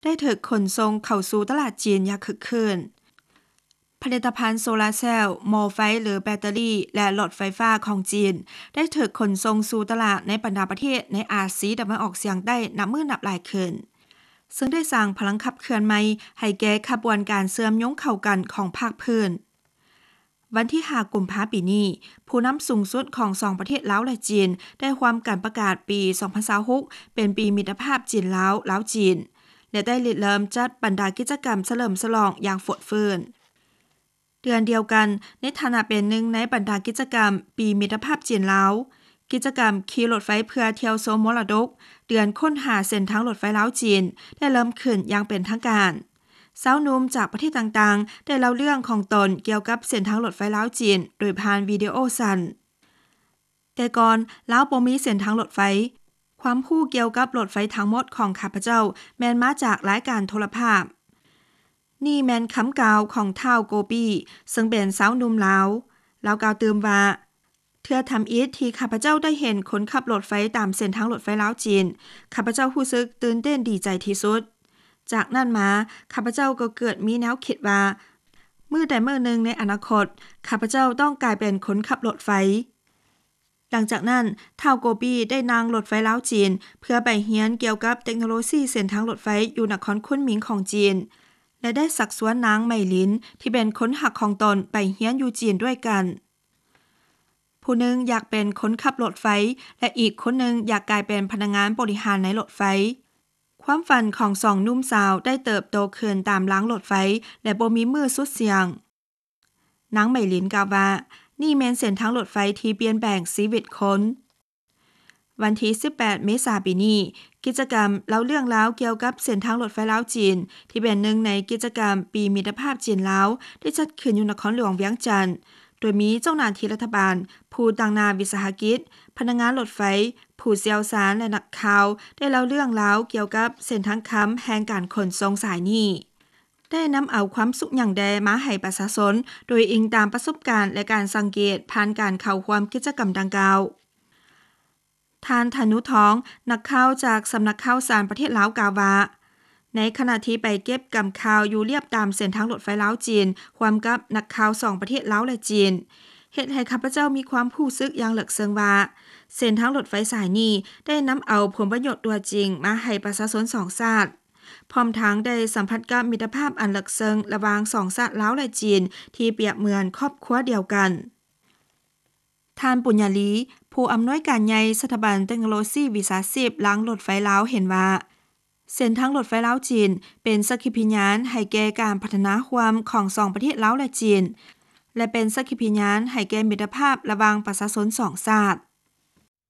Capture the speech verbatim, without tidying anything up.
ได้ถูกขนส่งเข้าสู่ตลาดจีนอย่างคึกคืนผลิตภัณฑ์โซลาร์เซลล์หม้อไฟหรือแบตเตอรี่และหลอดไฟฟ้าของจีนได้ถูกขนส่งสู่ตลาดในบรรดาประเทศในอาเซียนตะวันออกเฉียงใต้นับมื้อนับหลายขึ้นซึ่งได้สร้างพลังขับเคลื่อนใหม่ให้แก่ขบวนการเชื่อมโยงเข้ากันของภาคพื้นวันที่ห้ากุมภาพันธ์ปีนี้ผู้นำสูงสุดของสองประเทศลาวและจีนได้ความการประกาศปีสองพันยี่สิบหกเป็นปีมิตรภาพจีนลาวลาวจีนและได้ริเริ่มจัดบรรดากิจกรรมเฉลิมฉลองอย่างฝดฟื้นเดือนเดียวกันในฐานะเป็นหนึ่งในบรรดากิจกรรมปีมิตรภาพจีนลาวกิจกรรมขี่รถไฟเพื่อเที่ยวชมมรดกเดือนค้นหาเส้นทางรถไฟลาวจีนได้เริ่มขึ้นอย่างเป็นทางการสาวหนุ่มจากประเทศต่างๆได้เล่าเรื่องของตนเกี่ยวกับเส้นทางรถไฟลาวจีนโดยผ่านวิดีโอสั้นแต่ก่อนลาวบ่มีเส้นทางรถไฟความรู้เกี่ยวกับรถไฟทั้งหมดของข้าพเจ้าแม่นมาจากรายการโทรภาพนี่แม่นคำกล่าวของท้าวโกปี้ซึ่งเป็นสาวหนุ่มลาวลาวกล่าวเติมว่าเทื่อทำอิฐที่ข้าพเจ้าได้เห็นคนขับรถไฟตามเส้นทางรถไฟลาวจีนข้าพเจ้ารู้สึกตื่นเต้นดีใจที่สุดจากนั้นมาข้าพเจ้าก็เกิดมีแนวคิดว่ามื้อใดมื้อหนึ่งในอนาคตข้าพเจ้าต้องกลายเป็นคนขับรถไฟหลังจากนั้นท้าวโกปี้ได้นั่งรถไฟลาวจีนเพื่อไปเรียนเกี่ยวกับเทคโนโลยีเส้นทางรถไฟอยู่นครคุนหมิงของจีนและได้สักสวนนางไหมหลินที่เป็นคนหักของตนไปเรียนอยู่จีนด้วยกันผู้หนึ่งอยากเป็นคนขับรถไฟและอีกคนหนึ่งอยากกลายเป็นพนักงานบริหารในรถไฟความฝันของสองหนุ่มสาวได้เติบโตขึ้นตามล้างรถไฟและบ่มีมือสุดเสียงนางไหมหลินกล่าวว่านี่แม่นเส้นทางรถไฟที่เปลี่ยนแปลงชีวิตคนวันที่สิบแปดเมษายนปีนี้กิจกรรมเล่าเรื่องราวเกี่ยวกับเส้นทางรถไฟลาวจีนที่เป็นหนึ่งในกิจกรรมปีมิตรภาพจีนลาวได้จัดขึ้นอยู่นครหลวงเวียงจันทน์โดยมีเจ้าหน้าที่รัฐบาลผู้ต่างหน้าวิสาหกิจพนักงานรถไฟผู้เชี่ยวชาญและนักข่าวได้เล่าเรื่องราวเกี่ยวกับเส้นทางค้ำแห่งการขนส่งสายนี้ได้นำเอาความสุขอย่างแดมาให้ประชาชนโดยอิงตามประสบการณ์และการสังเกตผ่านการเข้าร่วมกิจกรรมดังกล่าวท่านธนุทองนักข่าวจากสำนักข่าวสารประเทศลาวกล่าวว่าในขณะที่ไปเก็บกำข่าวอยู่เรียบตามเส้นทางรถไฟลาวจีนร่วมกับนักข่าวสองประเทศลาวและจีนเฮ็ดให้ข้าพเจ้ามีความรู้สึกอย่างลึกซึ้งว่าเส้นทางรถไฟสายนี้ได้นำเอาผลประโยชน์ตัวจริงมาให้ประชาชนสองชาติพร้อมทั้งได้สัมผัสกับมิตรภาพอันลึกซึ้งระหว่างสองชาติลาวและจีนที่เปรียบเหมือนครอบครัวเดียวกันท่านปุญญาลีผู้อำนวยการใหญ่สถาบันเทคโนโลยีวิชาชีพล้างรถไฟลาวเห็นว่าเส้นทางรถไฟลาวจีนเป็นสักขีพยานให้แก่การพัฒนาความของสองประเทศลาวและจีนและเป็นสักขีพยานให้แก่มิตรภาพระหว่างประชาชนสองชาติ